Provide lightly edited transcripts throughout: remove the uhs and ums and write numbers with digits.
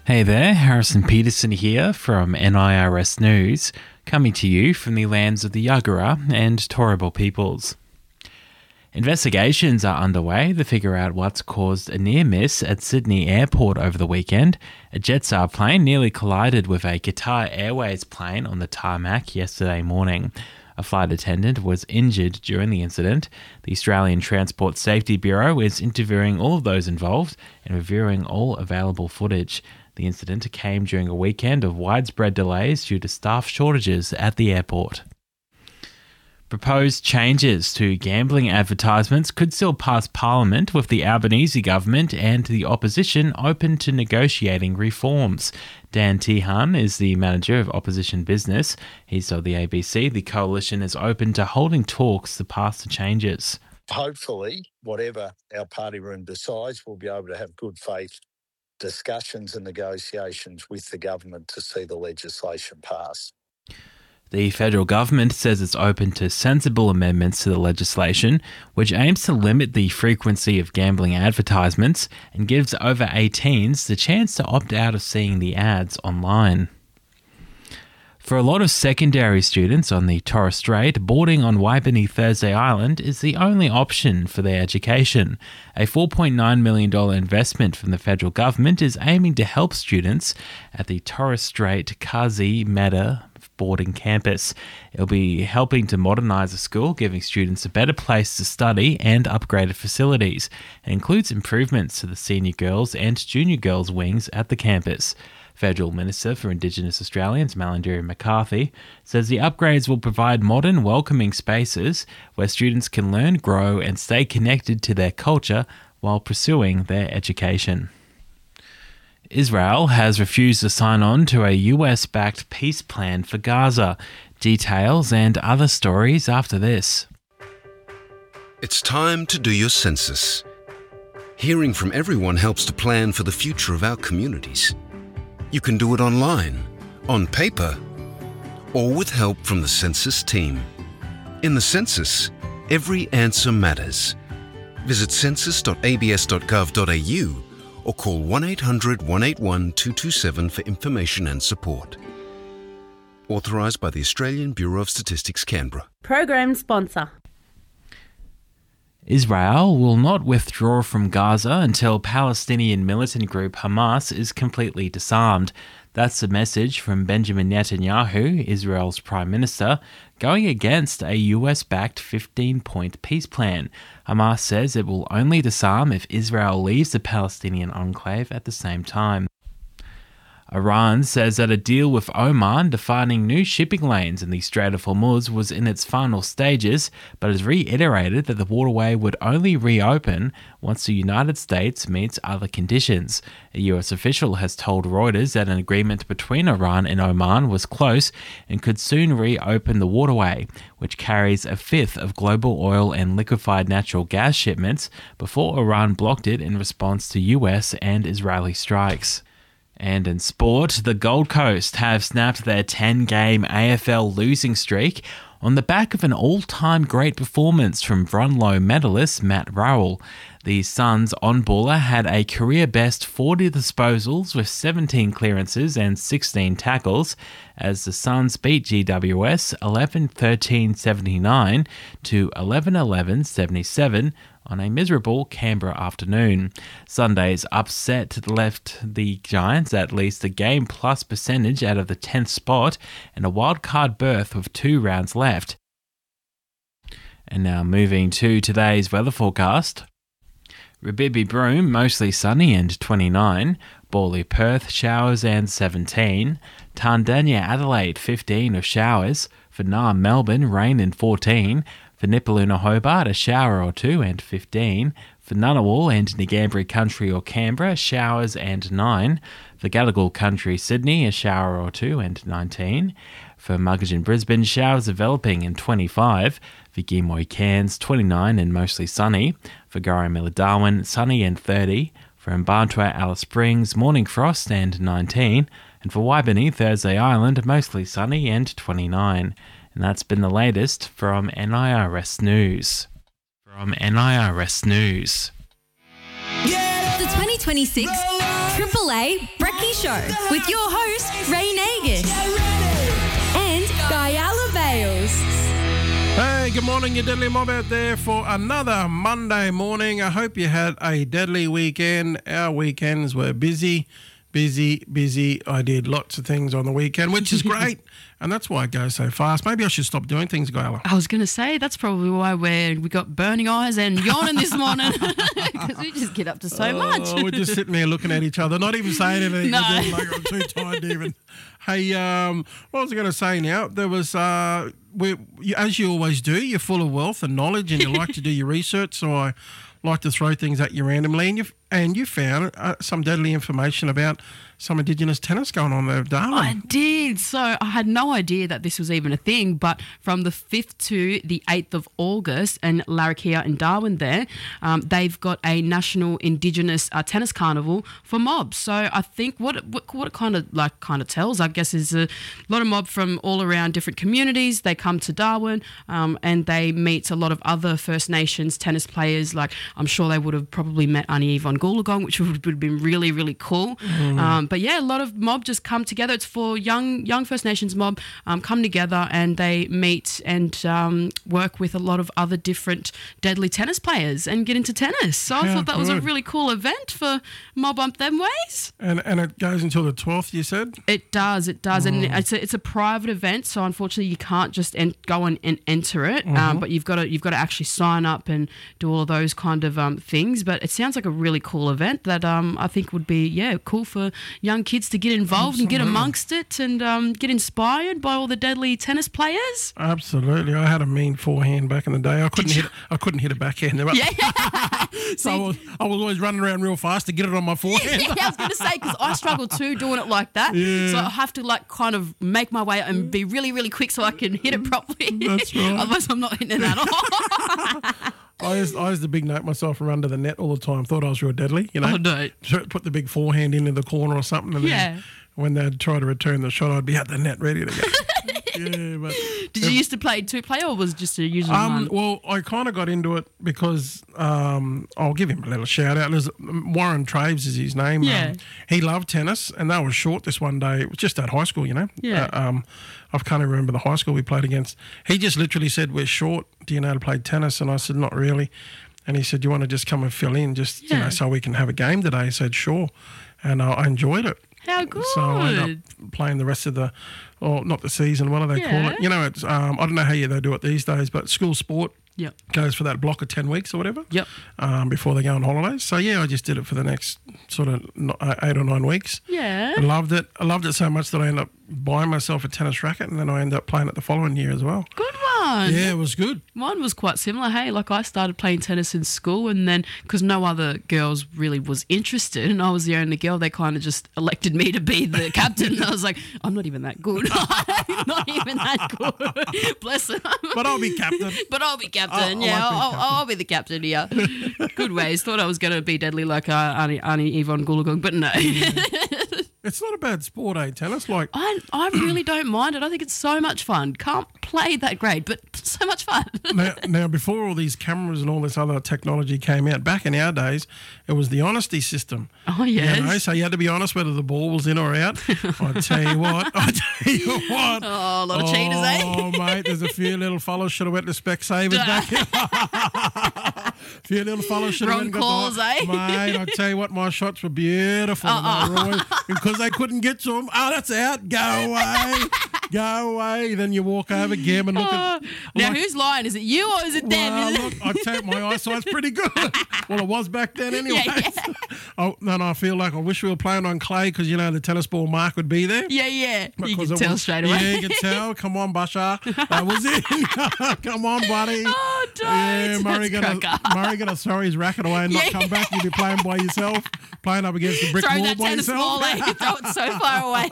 Hey there, Harrison Peterson here from NIRS News, coming to you from the lands of the Yagara and Turrbal peoples. Investigations are underway to figure out what's caused a near miss at Sydney Airport over the weekend. A Jetstar plane nearly collided with a Qatar Airways plane on the tarmac yesterday morning. A flight attendant was injured during the incident. The Australian Transport Safety Bureau is interviewing all of those involved and reviewing all available footage. The incident came during a weekend of widespread delays due to staff shortages at the airport. Proposed changes to gambling advertisements could still pass Parliament, with the Albanese government and the opposition open to negotiating reforms. Dan Tehan is the manager of opposition business. He told the ABC the coalition is open to holding talks to pass the changes. Hopefully, whatever our party room decides, we'll be able to have good faith discussions and negotiations with the government to see the legislation pass. The federal government says it's open to sensible amendments to the legislation, which aims to limit the frequency of gambling advertisements and gives over 18s the chance to opt out of seeing the ads online. For a lot of secondary students on the Torres Strait, boarding on Waipipi Thursday Island is the only option for their education. A $4.9 million investment from the federal government is aiming to help students at the Torres Strait Kazi Meda boarding campus. It'll be helping to modernise the school, giving students a better place to study and upgraded facilities. It includes improvements to the senior girls and junior girls wings at the campus. Federal Minister for Indigenous Australians, Malarndirri McCarthy, says the upgrades will provide modern, welcoming spaces where students can learn, grow and stay connected to their culture while pursuing their education. Israel has refused to sign on to a US-backed peace plan for Gaza. Details and other stories after this. It's time to do your census. Hearing from everyone helps to plan for the future of our communities. You can do it online, on paper, or with help from the census team. In the census, every answer matters. Visit census.abs.gov.au or call 1-800-181-227 for information and support. Authorised by the Australian Bureau of Statistics, Canberra. Program sponsor. Israel will not withdraw from Gaza until Palestinian militant group Hamas is completely disarmed. That's the message from Benjamin Netanyahu, Israel's Prime Minister, going against a US-backed 15-point peace plan. Hamas says it will only disarm if Israel leaves the Palestinian enclave at the same time. Iran says that a deal with Oman defining new shipping lanes in the Strait of Hormuz was in its final stages, but has reiterated that the waterway would only reopen once the United States meets other conditions. A US official has told Reuters that an agreement between Iran and Oman was close and could soon reopen the waterway, which carries a fifth of global oil and liquefied natural gas shipments, before Iran blocked it in response to US and Israeli strikes. And in sport, the Gold Coast have snapped their 10-game AFL losing streak on the back of an all-time great performance from Brownlow medalist Matt Rowell. The Suns on-baller had a career-best 40 disposals with 17 clearances and 16 tackles, as the Suns beat GWS 11-13-79 to 11-11-77 on a miserable Canberra afternoon. Sunday's upset left the Giants at least a game plus percentage out of the 10th spot and a wildcard berth with 2 rounds left. And now moving to today's weather forecast. Rabibi Broome, mostly sunny and 29. Bawley Perth, showers and 17. Tandanya Adelaide, 15 of showers. For Naarm Melbourne, rain and 14. For Nipaluna Hobart, a shower or 2 and 15. For Ngunnawal and Ngambri Country or Canberra, showers and 9. For Gadigal Country Sydney, a shower or 2 and 19. For Muggeridge Brisbane, showers developing and 25. For Gimoy Cairns, 29 and mostly sunny. For Gorramilla Darwin, sunny and 30. For Mbarntwe Alice Springs, morning frost and 19. And for Waipipi Thursday Island, mostly sunny and 29. And that's been the latest from NIRS News. The 2026 Triple A Brekkie Show with your host, Ray Nagus and Guyala Bales. Hey, good morning, you deadly mob out there for another Monday morning. I hope you had a deadly weekend. Our weekends were busy. I did lots of things on the weekend, which is great. And that's why it goes so fast. Maybe I should stop doing things, Guyla. I was going to say, that's probably why we got burning eyes and yawning this morning. Because we just get up to so much. We're just sitting there looking at each other, not even saying anything. No. Like, I'm too tired to even. Hey, what was I going to say now? There was, as you always do, you're full of wealth and knowledge and you like to do your research. So I like to throw things at you randomly. And you found some deadly information about some Indigenous tennis going on there, Darwin. I did. So I had no idea that this was even a thing, but from the 5th to the 8th of August in Larrakia in Darwin there, they've got a national Indigenous tennis carnival for mobs. So I think what it kind of tells, I guess, is a lot of mob from all around different communities. They come to Darwin and they meet a lot of other First Nations tennis players. Like I'm sure they would have probably met Annie Yvonne Goolagong, which would have been really, really cool. But yeah, a lot of mob just come together. It's for young First Nations mob come together and they meet and work with a lot of other different deadly tennis players and get into tennis. So I thought that was a really cool event for mob up them ways. And it goes until the 12th, you said? It does. And it's a private event, so unfortunately you can't just go and enter it. But you've got to actually sign up and do all of those kind of things. But it sounds like a really cool event that I think would be cool for young kids to get involved and get amongst it and get inspired by all the deadly tennis players. Absolutely. I had a mean forehand back in the day. I couldn't hit a backhand. So I was always running around real fast to get it on my forehand. I was going to say, because I struggle too doing it like that. Yeah. So I have to kind of make my way and be really, really quick so I can hit it properly. That's right. Otherwise I'm not hitting it at all. I used to big note myself from under the net all the time. Thought I was real deadly, you know. Oh, no. Put the big forehand into the corner or something. And then when they'd try to return the shot, I'd be at the net ready to go. But did you used to play two-player or was it just a usual one? Well, I kind of got into it because I'll give him a little shout-out. Warren Traves is his name. Yeah. He loved tennis, and they were short this one day. It was just at high school, you know. Yeah. I can't even remember the high school we played against. He just literally said, we're short. Do you know how to play tennis? And I said, not really. And he said, do you want to just come and fill in you know, so we can have a game today? I said, sure. And I enjoyed it. How good. So I ended up playing the rest of not the season, what do they call it? You know, it's I don't know how they do it these days, but school sport goes for that block of 10 weeks or whatever before they go on holidays. So, I just did it for the next sort of 8 or 9 weeks. Yeah. I loved it. I loved it so much that I ended up buying myself a tennis racket and then I ended up playing it the following year as well. Good one. Yeah, it was good. Mine was quite similar. Hey, like I started playing tennis in school and then because no other girls really was interested and I was the only girl, they kind of just elected me to be the captain. And I was like, I'm not even that good. Not even that good. Bless them. But I'll be captain. I'll be the captain here. Good ways. Thought I was going to be deadly like Annie Yvonne Goolagong, but no. It's not a bad sport, tennis? Like I really don't mind it. I think it's so much fun. Can't play that great, but so much fun. Now, before all these cameras and all this other technology came out, back in our days, it was the honesty system. Oh, yes. You know, so you had to be honest whether the ball was in or out. I tell you what. Oh, a lot of cheaters, eh? Oh, mate, there's a few little fellas should have went to Specsavers back here. A few little fellas should have went and got the... eh? Mate, I tell you what, my shots were beautiful. Because they couldn't get to them. Oh, that's out. Go away. Go away. Then you walk over, Gam, and look at... Now, who's lying? Is it you or is it them? Well, look, I tell you, my eyesight's pretty good. Well, it was back then anyway. Then I feel like I wish we were playing on clay because, you know, the tennis ball mark would be there. Yeah. You can tell straight away. Yeah, you can tell. Come on, Basha. That was it. Come on, buddy. Oh, don't. Yeah, Murray gonna throw his racket away and not come back. You'll be playing by yourself, playing up against the brick wall by yourself. Throw it so far away.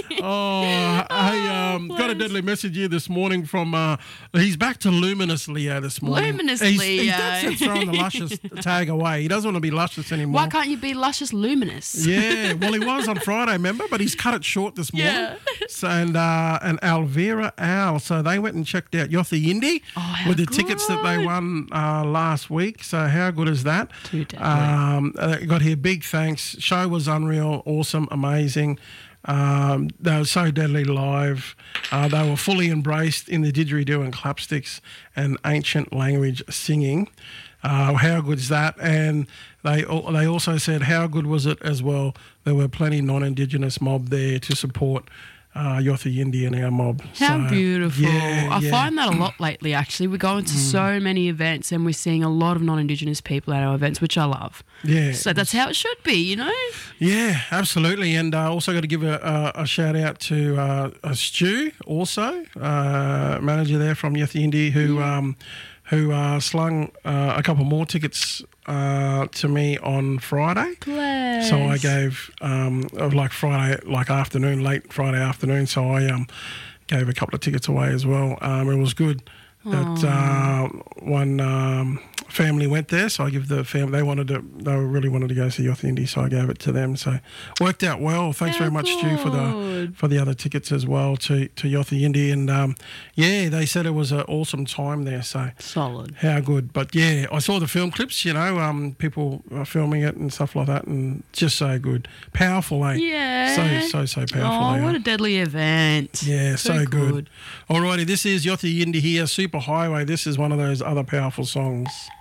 Got a deadly message here this morning from, he's back to Luminous Leo this morning. Luminous Leo. He's dead set throwing the luscious tag away. He doesn't want to be luscious anymore. Why can't you be luscious luminous? Yeah, well, he was on Friday, remember? But he's cut it short this morning. Yeah. So, and Alvera Al. So they went and checked out Yothu Yindi with the tickets that they won last week. So how good is that? Too deadly. Got here, big thanks. Show was unreal, awesome, amazing. They were so deadly live. They were fully embraced in the didgeridoo and clapsticks and ancient language singing. How good is that? And they also said how good was it as well. There were plenty non-Indigenous mob there to support Yothu Yindi and our mob. How beautiful. I yeah. find that a lot lately, actually. We're going to so many events and we're seeing a lot of non-Indigenous people at our events, which I love. Yeah. So that's how it should be, you know? Yeah, absolutely. And also got to give a shout out to Stu, also, manager there from Yothu Yindi, who slung a couple more tickets to me on Friday. Bless. So I gave Friday, afternoon, late Friday afternoon. So I gave a couple of tickets away as well. It was good that one family went there, so I give the family. They really wanted to go see Yothu Yindi, so I gave it to them. So worked out well. Thanks very much, Stu, for the other tickets as well to Yothu Yindi. And they said it was an awesome time there. So solid. How good. But yeah, I saw the film clips. People filming it and stuff like that, and just so good, powerful, eh? Yeah. So powerful. Oh, what a deadly event. Yeah, so good. Alrighty, this is Yothu Yindi here, Super Highway. This is one of those other powerful songs.